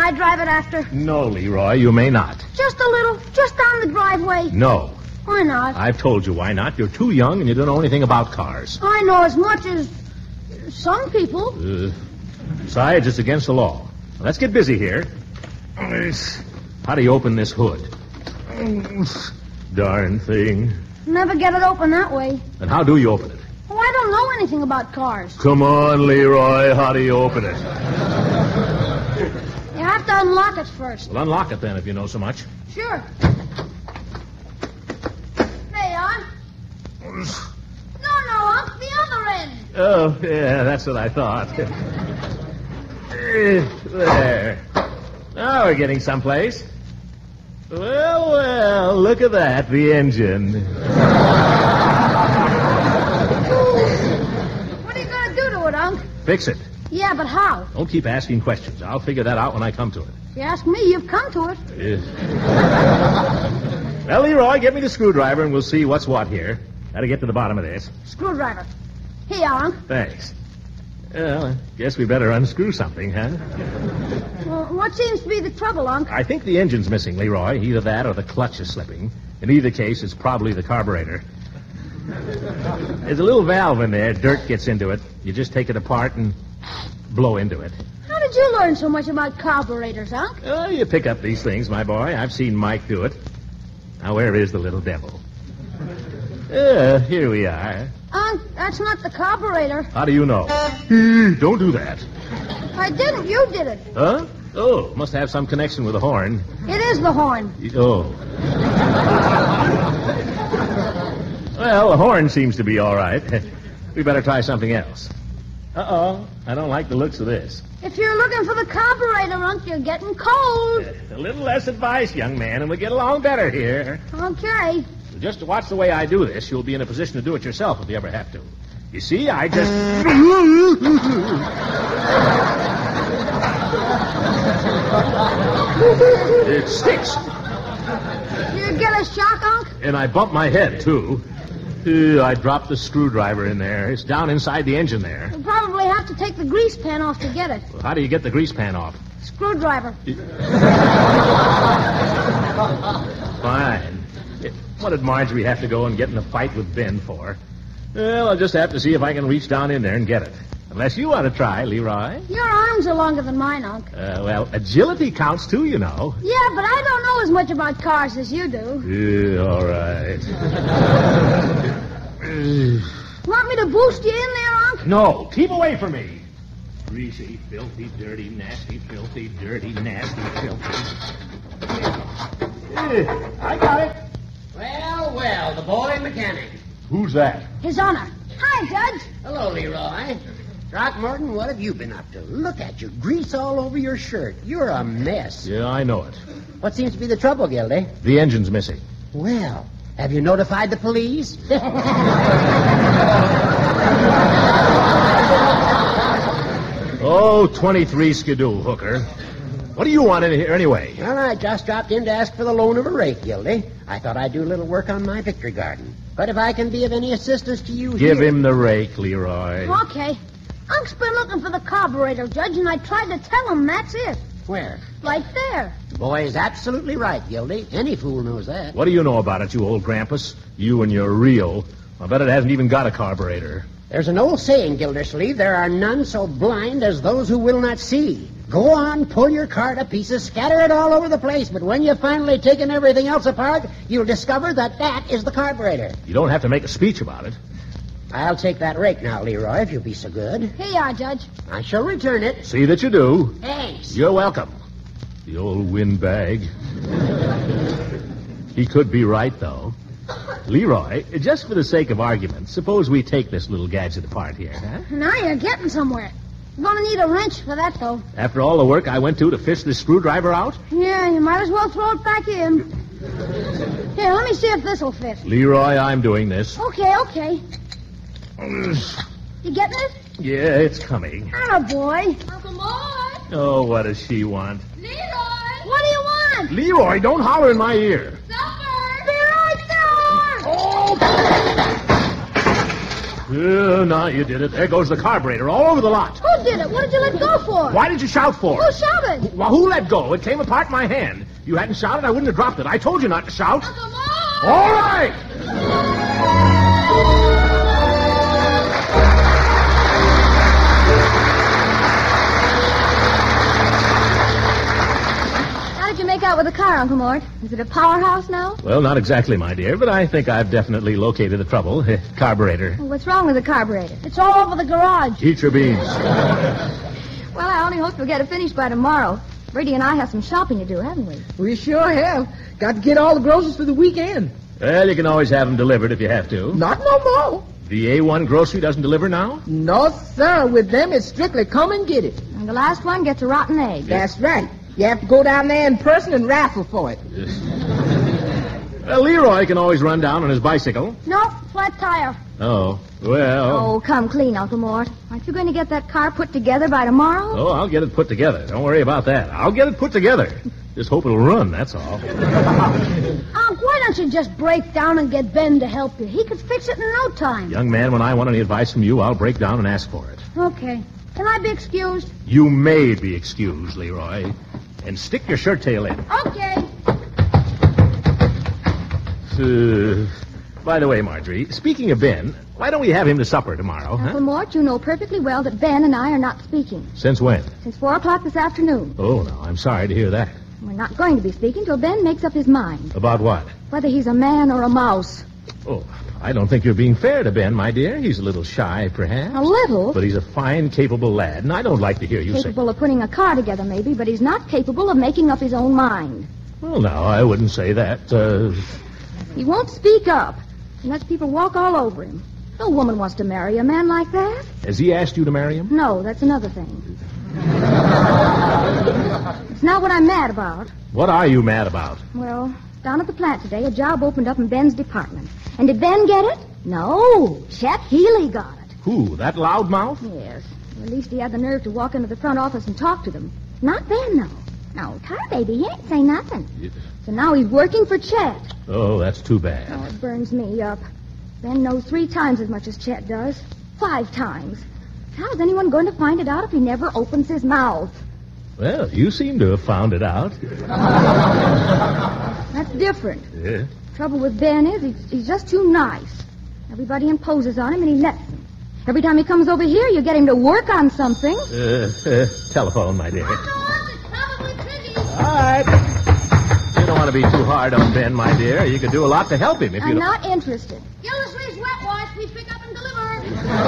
I drive it after? No, Leroy, you may not. Just a little. Just down the driveway. No. Why not? I've told you why not. You're too young and you don't know anything about cars. I know as much as some people. Besides, it's against the law. Let's get busy here. How do you open this hood? Darn thing. Never get it open that way. And how do you open it? Oh, I don't know anything about cars. Come on, Leroy. How do you open it? You have to unlock it first. Well, unlock it then if you know so much. Sure. There you are. No, Unc, the other end. Oh, yeah, that's what I thought. There. Now we're getting someplace. Well, look at that, the engine. What are you going to do to it, Unc? Fix it. Yeah, but how? Don't keep asking questions. I'll figure that out when I come to it. If you ask me, you've come to it. Well, Leroy, get me the screwdriver and we'll see what's what here. Gotta get to the bottom of this. Screwdriver. Here you are, Unc. Thanks. Well, I guess we better unscrew something, huh? Well, what seems to be the trouble, Unc? I think the engine's missing, Leroy. Either that or the clutch is slipping. In either case, it's probably the carburetor. There's a little valve in there. Dirt gets into it. You just take it apart and blow into it. How did you learn so much about carburetors, Unc? Oh, you pick up these things, my boy. I've seen Mike do it. Now, where is the little devil? Here we are. Unc, that's not the carburetor. How do you know? Don't do that. I didn't. You did it. Huh? Oh, must have some connection with the horn. It is the horn. Oh. Well, the horn seems to be all right. We better try something else. Uh-oh. I don't like the looks of this. If you're looking for the carburetor, Unc, you're getting cold. A little less advice, young man, and we'll get along better here. Okay. Just to watch the way I do this, you'll be in a position to do it yourself if you ever have to. You see, I just... It sticks. You get a shock, Unc? And I bumped my head, too. I dropped the screwdriver in there. It's down inside the engine there. You'll probably have to take the grease pan off to get it. Well, how do you get the grease pan off? Screwdriver. Fine. What did Marjorie have to go and get in a fight with Ben for? Well, I'll just have to see if I can reach down in there and get it. Unless you want to try, Leroy. Your arms are longer than mine, Unc. Well, agility counts, too, you know. Yeah, but I don't know as much about cars as you do. All right. Want me to boost you in there, Unc? No, keep away from me. Greasy, filthy, dirty, nasty, filthy, dirty, nasty, filthy. I got it. Well, the boy mechanic. Who's that? His Honor. Hi, Judge. Hello, Leroy. Throckmorton, what have you been up to? Look at you, grease all over your shirt. You're a mess. Yeah, I know it. What seems to be the trouble, Gildy? The engine's missing. Well, have you notified the police? Oh, 23 Skidoo, hooker. What do you want in here anyway? Well, I just dropped in to ask for the loan of a rake, Gildy. I thought I'd do a little work on my victory garden. But if I can be of any assistance to you Give here... him the rake, Leroy. Okay. Unc's been looking for the carburetor, Judge, and I tried to tell him that's it. Where? Right there. The boy is absolutely right, Gildy. Any fool knows that. What do you know about it, you old grampus? You and your reel. I bet it hasn't even got a carburetor. There's an old saying, Gildersleeve, there are none so blind as those who will not see. Go on, pull your car to pieces, scatter it all over the place, but when you've finally taken everything else apart, you'll discover that that is the carburetor. You don't have to make a speech about it. I'll take that rake now, Leroy, if you'll be so good. Here you are, Judge. I shall return it. See that you do. Thanks. You're welcome. The old windbag. He could be right, though. Leroy, just for the sake of argument, suppose we take this little gadget apart here, huh? Now you're getting somewhere. You're going to need a wrench for that, though. After all the work I went to fish this screwdriver out? Yeah, you might as well throw it back in. Here, let me see if this will fit. Leroy, I'm doing this. Okay. You getting it? Yeah, it's coming. Attaboy. Uncle Mort! Oh, what does she want? Leroy! What do you want? Leroy, don't holler in my ear. Supper! Be right there! Oh! No, you did it. There goes the carburetor all over the lot. Who did it? What did you let go for? Why did you shout for? Who shouted? Well, who let go? It came apart in my hand. If you hadn't shouted, I wouldn't have dropped it. I told you not to shout. Uncle Mort! All right! How did you make out with the car, Uncle Mort? Is it a powerhouse now? Well, not exactly, my dear, but I think I've definitely located the trouble. Carburetor. Well, what's wrong with the carburetor? It's all over the garage. Eat your beans. Well, I only hope you'll get it finished by tomorrow. Brady and I have some shopping to do, haven't we? We sure have. Got to get all the groceries for the weekend. Well, you can always have them delivered if you have to. Not no more. The A1 grocery doesn't deliver now? No, sir. With them, it's strictly come and get it. And the last one gets a rotten egg. That's right. You have to go down there in person and raffle for it. Well, Leroy can always run down on his bicycle. Nope, flat tire. Oh, well. Oh, come clean, Uncle Mort. Aren't you going to get that car put together by tomorrow? Oh, I'll get it put together. Don't worry about that. I'll get it put together. Just hope it'll run, that's all. Unc, why don't you just break down and get Ben to help you? He could fix it in no time. Young man, when I want any advice from you, I'll break down and ask for it. Okay. Can I be excused? You may be excused, Leroy. And stick your shirt tail in. Okay. By the way, Marjorie, speaking of Ben, why don't we have him to supper tomorrow, Uncle huh? Mort, you know perfectly well that Ben and I are not speaking. Since when? Since 4 o'clock this afternoon. Oh, no, I'm sorry to hear that. We're not going to be speaking till Ben makes up his mind. About what? Whether he's a man or a mouse. Oh, I don't think you're being fair to Ben, my dear. He's a little shy, perhaps. A little. But he's a fine, capable lad, and I don't like to hear you say... Capable of putting a car together, maybe, but he's not capable of making up his own mind. Well, no, I wouldn't say that. He won't speak up. He lets people walk all over him. No woman wants to marry a man like that. Has he asked you to marry him? No, that's another thing. It's not what I'm mad about. What are you mad about? Well, down at the plant today, a job opened up in Ben's department. And did Ben get it? No. Chet Healy got it. Who, that loudmouth? Yes. Or at least he had the nerve to walk into the front office and talk to them. Not Ben, though. No, Tar Baby, he ain't say nothing. So now he's working for Chet. Oh, that's too bad. Oh, it burns me up. Ben knows 3 times as much as Chet does. 5 times. How's anyone going to find it out if he never opens his mouth? Well, you seem to have found it out. That's different. Yeah. Trouble with Ben is he's just too nice. Everybody imposes on him and he lets them. Every time he comes over here, you get him to work on something. Telephone, my dear. It's probably Piggy. All right. You don't want to be too hard on Ben, my dear. You could do a lot to help him if you I'm don't... not interested. Gildersleeve's wet wash. We pick up and deliver.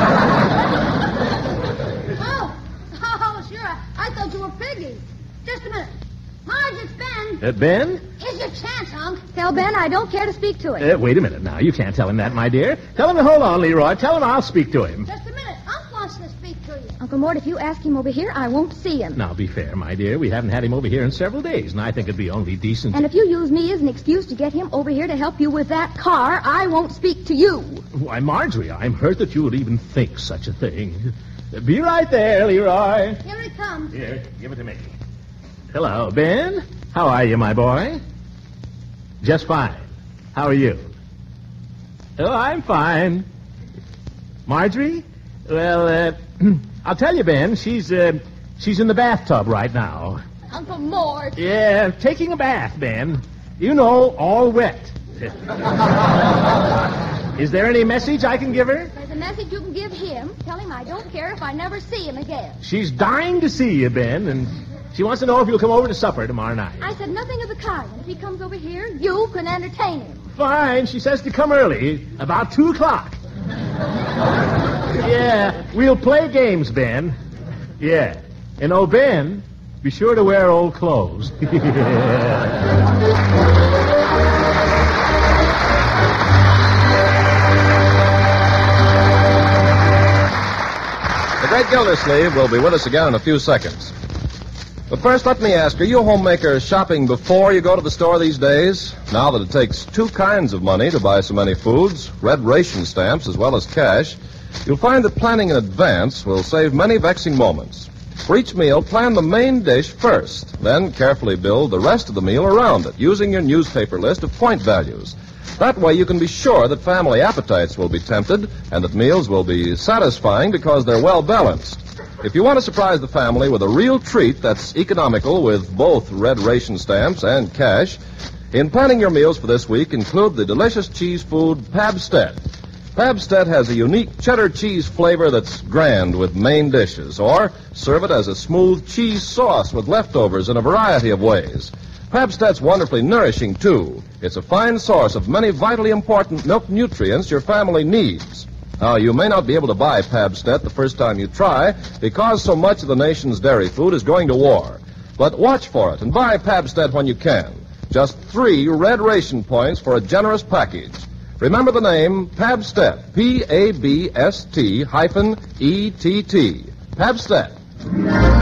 Oh, sure. I thought you were Piggy. Just a minute. Marge, it's Ben. Ben? Here's your chance, Unc. Tell Ben I don't care to speak to him. Wait a minute now. You can't tell him that, my dear. Tell him to hold on, Leroy. Tell him I'll speak to him. Just a minute. Unc wants to speak to you. Uncle Mort, if you ask him over here, I won't see him. Now, be fair, my dear. We haven't had him over here in several days, and I think it'd be only decent... And if you use me as an excuse to get him over here to help you with that car, I won't speak to you. Why, Marjorie, I'm hurt that you would even think such a thing. Be right there, Leroy. Here he comes. Here, give it to me. Hello, Ben. How are you, my boy? Just fine. How are you? Oh, I'm fine. Marjorie? Well, I'll tell you, Ben, she's in the bathtub right now. Uncle Mort. Yeah, taking a bath, Ben. You know, all wet. Is there any message I can give her? There's a message you can give him. Tell him I don't care if I never see him again. She's dying to see you, Ben, and she wants to know if you'll come over to supper tomorrow night. I said nothing of the kind. If he comes over here, you can entertain him. Fine. She says to come early, about 2 o'clock. Yeah, we'll play games, Ben. Yeah. And, oh, Ben, be sure to wear old clothes. The great Gildersleeve will be with us again in a few seconds. But first, let me ask, are you homemakers shopping before you go to the store these days? Now that it takes 2 kinds of money to buy so many foods, red ration stamps as well as cash, you'll find that planning in advance will save many vexing moments. For each meal, plan the main dish first, then carefully build the rest of the meal around it, using your newspaper list of point values. That way you can be sure that family appetites will be tempted and that meals will be satisfying because they're well balanced. If you want to surprise the family with a real treat that's economical with both red ration stamps and cash, in planning your meals for this week, include the delicious cheese food Pabst-ett. Pabst-ett has a unique cheddar cheese flavor that's grand with main dishes, or serve it as a smooth cheese sauce with leftovers in a variety of ways. Pabst-ett's wonderfully nourishing, too. It's a fine source of many vitally important milk nutrients your family needs. Now, you may not be able to buy Pabst-ett the first time you try because so much of the nation's dairy food is going to war. But watch for it and buy Pabst-ett when you can. Just 3 red ration points for a generous package. Remember the name Pabst-ett, Pabst-ETT, Pabst-ett.